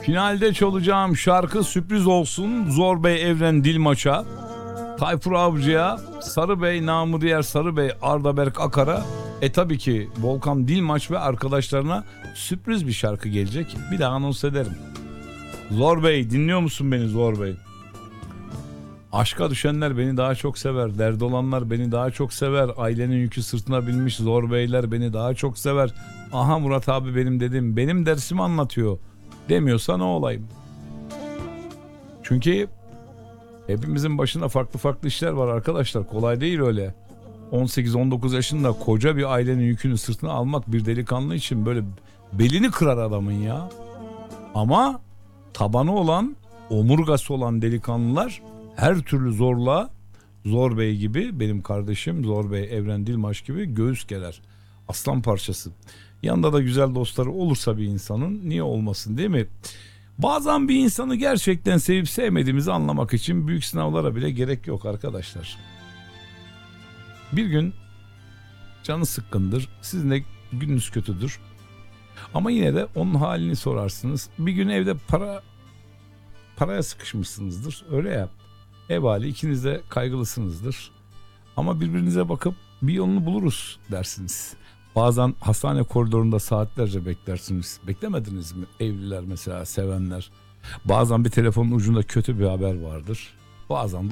Finalde çalacağım şarkı sürpriz olsun. Zor Bey Evren Dilmaç'a, Tayfur Avcı'ya, Sarıbey namı diğer Sarıbey Ardaberk Akar'a, tabii ki Volkan Dilmaç ve arkadaşlarına sürpriz bir şarkı gelecek. Bir daha anons ederim. Zor Bey, dinliyor musun beni Zor Bey? Aşka düşenler beni daha çok sever. Derdi olanlar beni daha çok sever. Ailenin yükü sırtına binmiş zor beyler beni daha çok sever. Aha Murat abi benim dedim. Benim dersimi anlatıyor. Demiyorsa ne olayım? Çünkü hepimizin başında farklı farklı işler var arkadaşlar. Kolay değil öyle. 18-19 yaşında koca bir ailenin yükünü sırtına almak bir delikanlı için böyle belini kırar adamın ya. Ama tabanı olan, omurgası olan delikanlılar her türlü zorluğa, Zor Bey gibi, benim kardeşim Zor Bey Evren Dilmaç gibi göğüs geler. Aslan parçası. Yanında da güzel dostları olursa bir insanın, niye olmasın değil mi? Bazen bir insanı gerçekten sevip sevmediğimizi anlamak için büyük sınavlara bile gerek yok arkadaşlar. Bir gün canı sıkkındır, sizin de gününüz kötüdür. Ama yine de onun halini sorarsınız. Bir gün evde paraya sıkışmışsınızdır, öyle ya. Ev hali, ikiniz de kaygılısınızdır. Ama birbirinize bakıp bir yolunu buluruz dersiniz. Bazen hastane koridorunda saatlerce beklersiniz. Beklemediniz mi? Evliler mesela, sevenler. Bazen bir telefonun ucunda kötü bir haber vardır. Bazen de